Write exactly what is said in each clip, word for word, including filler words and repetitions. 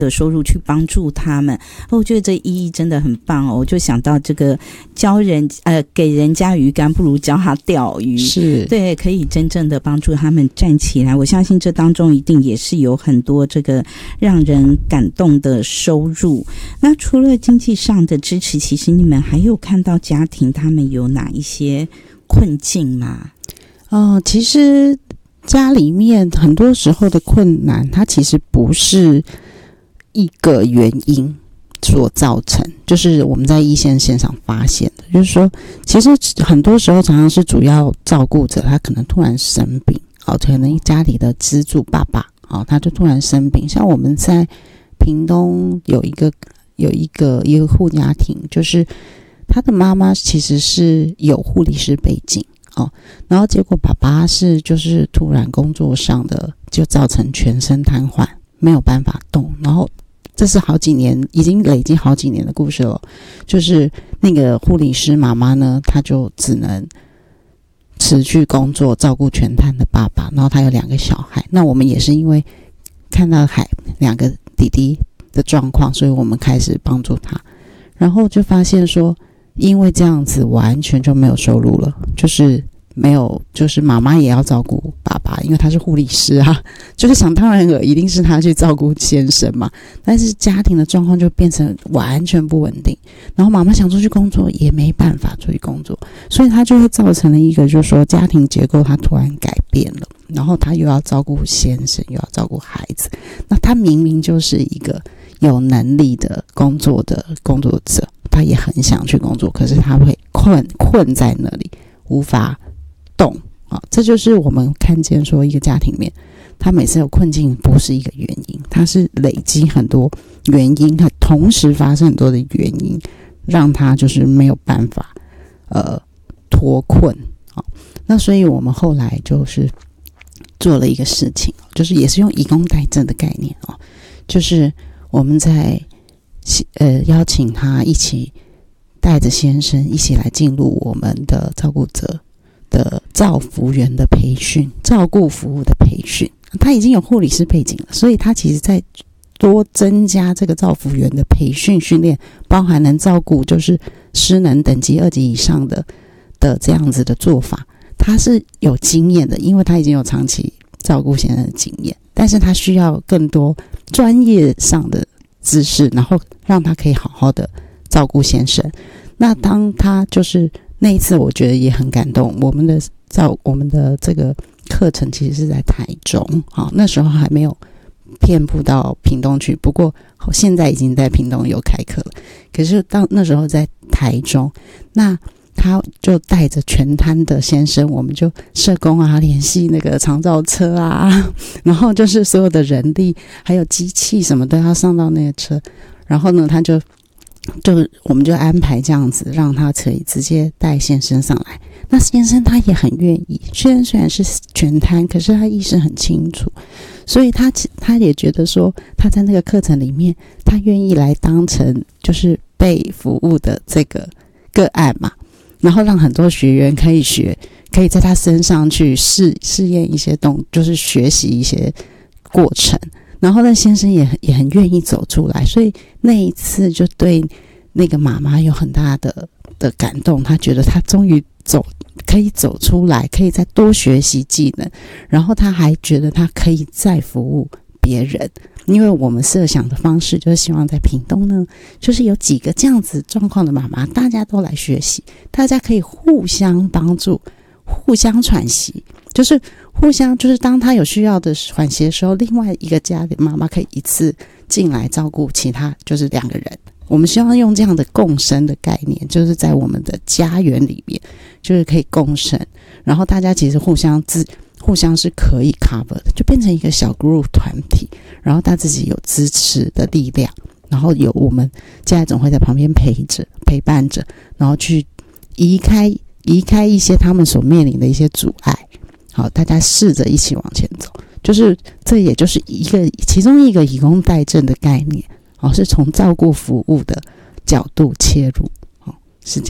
的收入去帮助他们。哦，我觉得这意义真的很棒哦！我就想到这个教人呃给人家鱼竿，不如教他钓鱼， 是对，可以真正的帮助他们站起来。我相信这当中一定也是有很多这个让人感动的收入。那除了经济上的支持，其实你们还有看到家庭他们有哪一些困境吗？ 哦、呃，其实家里面很多时候的困难，它其实不是一个原因所造成，就是我们在一线线上发现的，就是说，其实很多时候常常是主要照顾者他可能突然生病，哦，可能家里的支柱爸爸，哦，他就突然生病。像我们在屏东有一个有一个一个户家庭，就是他的妈妈其实是有护理师背景。哦，然后结果爸爸是就是突然工作上的就造成全身瘫痪，没有办法动，然后这是好几年已经累积好几年的故事了。就是那个护理师妈妈呢，她就只能辞去工作照顾全瘫的爸爸，然后她有两个小孩。那我们也是因为看到海两个弟弟的状况，所以我们开始帮助他，然后就发现说因为这样子完全就没有收入了，就是没有，就是妈妈也要照顾爸爸，因为他是护理师啊，就是想当然了，一定是他去照顾先生嘛。但是家庭的状况就变成完全不稳定，然后妈妈想出去工作也没办法出去工作，所以他就会造成了一个，就是说家庭结构他突然改变了，然后他又要照顾先生，又要照顾孩子。那他明明就是一个有能力的工作的工作者，他也很想去工作，可是他会困困在那里，无法动啊。这就是我们看见说一个家庭里面，他每次有困境不是一个原因，他是累积很多原因，他同时发生很多的原因，让他就是没有办法呃脱困啊。那所以我们后来就是做了一个事情，就是也是用以工代赈的概念啊，就是我们在呃邀请他一起带着先生一起来进入我们的照顾者的照服员的培训，照顾服务的培训。他已经有护理师背景了，所以他其实在多增加这个照服员的培训训练，包含能照顾就是失能等级二级以上的的这样子的做法，他是有经验的，因为他已经有长期照顾先生的经验，但是他需要更多专业上的知识，然后让他可以好好的照顾先生。那当他就是那一次我觉得也很感动，我们的照我们的这个课程其实是在台中，好，那时候还没有遍布到屏东去，不过现在已经在屏东有开课了。可是当那时候在台中，那他就带着全瘫的先生，我们就社工啊联系那个长照车啊，然后就是所有的人力还有机器什么都要上到那个车，然后呢他就就我们就安排这样子，让他可以直接带先生上来。那先生他也很愿意，虽然虽然是全瘫，可是他意识很清楚，所以他他也觉得说，他在那个课程里面，他愿意来当成就是被服务的这个个案嘛，然后让很多学员可以学，可以在他身上去试试验一些动，就是学习一些过程。然后那先生也也很愿意走出来，所以那一次就对那个妈妈有很大的的感动，她觉得她终于走可以走出来，可以再多学习技能，然后她还觉得她可以再服务别人。因为我们设想的方式就是希望在屏东呢，就是有几个这样子状况的妈妈，大家都来学习，大家可以互相帮助，互相喘息，就是互相就是当他有需要的缓息的时候，另外一个家的妈妈可以一次进来照顾其他就是两个人。我们希望用这样的共生的概念，就是在我们的家园里面就是可以共生，然后大家其实互相自互相是可以 cover 的，就变成一个小 group 团体，然后他自己有支持的力量，然后有我们家总会在旁边陪着陪伴着，然后去移开移开一些他们所面临的一些阻碍。好，大家试着一起往前走，就是这也就是一个其中一个以工代赈的概念，哦，是从照顾服务的角度切入，哦，是这样。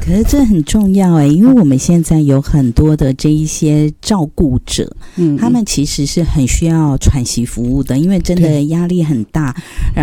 可是这很重要哎，因为我们现在有很多的这一些照顾者，嗯，他们其实是很需要喘息服务的，因为真的压力很大。